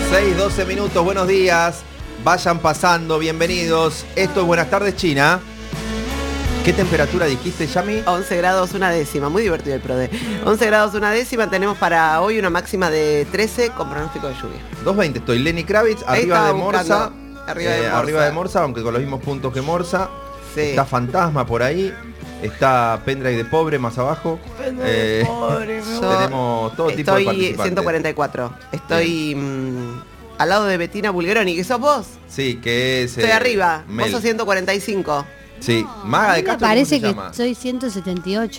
6:12 minutos, buenos días. Vayan pasando, bienvenidos. Esto es Buenas Tardes, China. ¿Qué temperatura dijiste, Yami? 11 grados una décima, muy divertido el PRODE. 11 grados una décima, tenemos para hoy una máxima de 13 con pronóstico de lluvia. 2:20, estoy Lenny Kravitz, arriba de Morsa. Arriba de Morsa, aunque con los mismos puntos que Morsa. Sí. Está Fantasma por ahí. Está Pendrive de Pobre más abajo. Tenemos todo tipo de participantes. Estoy 144. Estoy al lado de Bettina Bulgeroni, ¿que sos vos? Sí, que es... Estoy arriba, Mel. vos sos 145. Sí, Maga de Castro, parece ¿cómo se que llama? soy 178.